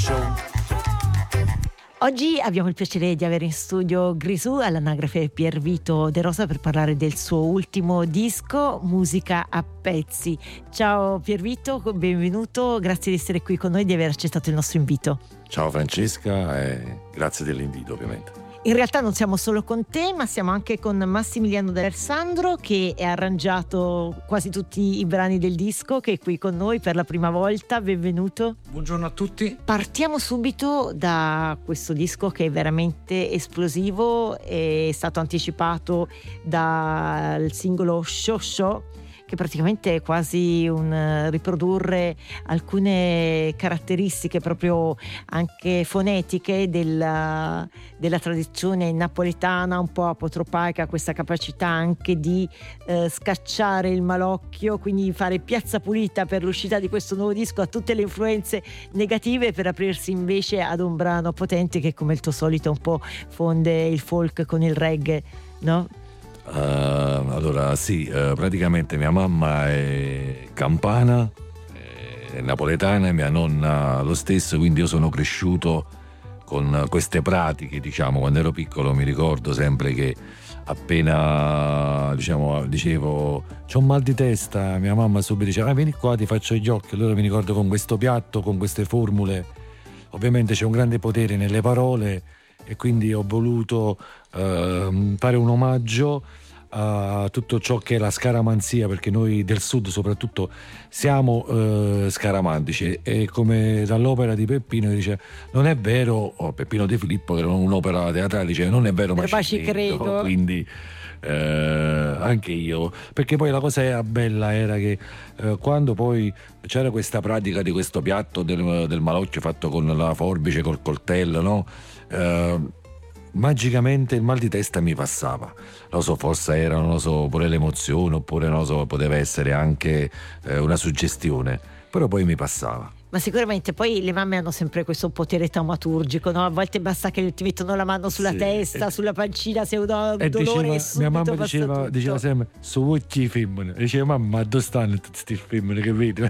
Show. Oggi abbiamo il piacere di avere in studio Grisù all'anagrafe Pier Vito De Rosa per parlare del suo ultimo disco, Musica a pezzi. Ciao Pier Vito, benvenuto, grazie di essere qui con noi e di aver accettato il nostro invito. Ciao Francesca e grazie dell'invito ovviamente. In realtà non siamo solo con te, ma siamo anche con Massimiliano D'Alessandro, che ha arrangiato quasi tutti i brani del disco, che è qui con noi per la prima volta. Benvenuto. Buongiorno a tutti. Partiamo subito da questo disco che è veramente esplosivo, è stato anticipato dal singolo Show Show, che praticamente è quasi un riprodurre alcune caratteristiche proprio anche fonetiche della tradizione napoletana, un po' apotropaica, questa capacità anche di scacciare il malocchio, quindi fare piazza pulita per l'uscita di questo nuovo disco a tutte le influenze negative, per aprirsi invece ad un brano potente che, come il tuo solito, un po' fonde il folk con il reggae, no? Allora sì, praticamente mia mamma è campana, è napoletana, e mia nonna lo stesso, quindi io sono cresciuto con queste pratiche, diciamo. Quando ero piccolo mi ricordo sempre che appena dicevo c'ho un mal di testa, mia mamma subito diceva vieni qua, ti faccio gli occhi. Allora mi ricordo con questo piatto, con queste formule, ovviamente c'è un grande potere nelle parole, e quindi ho voluto fare un omaggio a tutto ciò che è la scaramanzia, perché noi del sud soprattutto siamo scaramantici, e come dall'opera di Peppino dice non è vero, Peppino De Filippo, che era un'opera teatrale, dice non è vero ma ci credo. Quindi anche io, perché poi la cosa bella era che quando poi c'era questa pratica di questo piatto del malocchio fatto con la forbice, col coltello, no? Magicamente il mal di testa mi passava. Non so, forse era, non lo so, pure l'emozione, oppure non lo so, poteva essere anche una suggestione, però poi mi passava. Ma sicuramente poi le mamme hanno sempre questo potere taumaturgico, no? A volte basta che ti mettono la mano sulla testa, sulla pancina, se ho un dolore e mia mamma diceva sempre su occhi i femmine, diceva mamma dove stanno tutti questi femmine che vedi?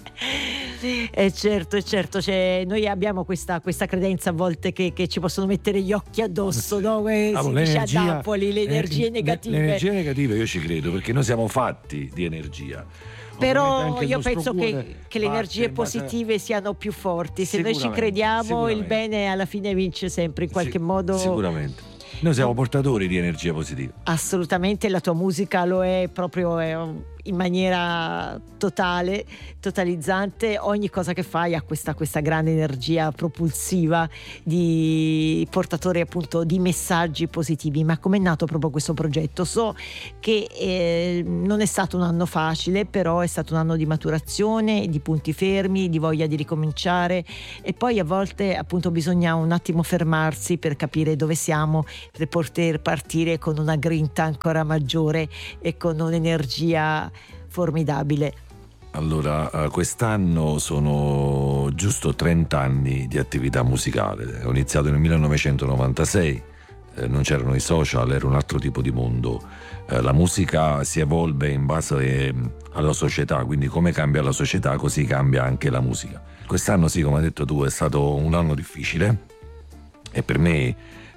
Certo, cioè, noi abbiamo questa credenza a volte che ci possono mettere gli occhi addosso, no? Si dice a Napoli, le energie negative. Le energie negative io ci credo, perché noi siamo fatti di energia. Però io penso che le energie positive siano più forti. Se noi ci crediamo, il bene alla fine vince sempre in qualche modo. Sicuramente. Noi siamo portatori di energia positiva. Assolutamente, la tua musica lo è proprio in maniera totale, totalizzante. Ogni cosa che fai ha questa grande energia propulsiva di portatore appunto di messaggi positivi. Ma com'è nato proprio questo progetto? So che non è stato un anno facile, però è stato un anno di maturazione, di punti fermi, di voglia di ricominciare, e poi a volte appunto bisogna un attimo fermarsi per capire dove siamo, per poter partire con una grinta ancora maggiore e con un'energia formidabile. Allora, quest'anno sono giusto 30 anni di attività musicale. Ho iniziato nel 1996, non c'erano i social, era un altro tipo di mondo. La musica si evolve in base alla società, quindi come cambia la società così cambia anche la musica. Quest'anno sì, come hai detto tu, è stato un anno difficile, e per me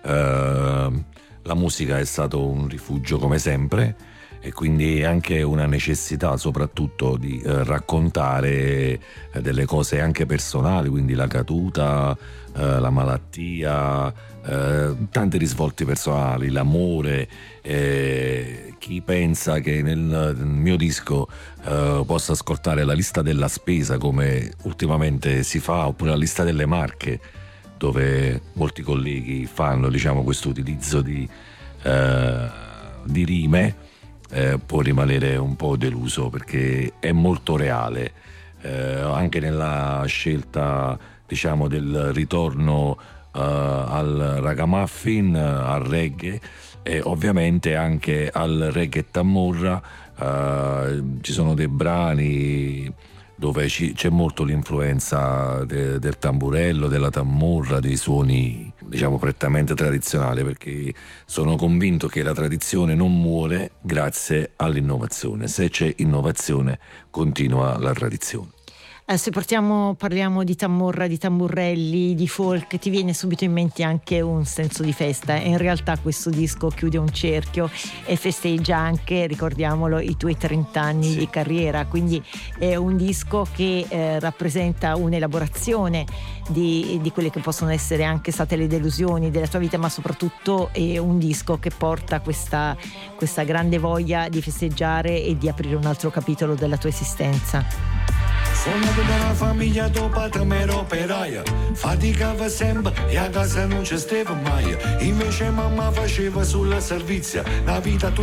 la musica è stato un rifugio come sempre, e quindi anche una necessità soprattutto di raccontare delle cose anche personali, quindi la caduta, la malattia, tanti risvolti personali, l'amore. Chi pensa che nel mio disco possa ascoltare la lista della spesa come ultimamente si fa, oppure la lista delle marche, dove molti colleghi fanno, diciamo, questo utilizzo di rime, può rimanere un po' deluso, perché è molto reale, anche nella scelta, diciamo, del ritorno al ragamuffin, al reggae, e ovviamente anche al reggae tamurra. Ci sono dei brani dove c'è molto l'influenza del tamburello, della tamurra, dei suoni, diciamo, prettamente tradizionali, perché sono convinto che la tradizione non muore grazie all'innovazione. Se c'è innovazione continua la tradizione. Se parliamo di Tamurra, di tamburelli, di folk, ti viene subito in mente anche un senso di festa. E in realtà questo disco chiude un cerchio e festeggia anche, ricordiamolo, i tuoi 30 anni di carriera. Quindi è un disco che rappresenta un'elaborazione di quelle che possono essere anche state le delusioni della tua vita, ma soprattutto è un disco che porta questa grande voglia di festeggiare e di aprire un altro capitolo della tua esistenza. Sono nato da una famiglia tuo padre m'era operaia, faticava sempre e a casa non ci stava mai. Invece mamma faceva sulla servizia, la vita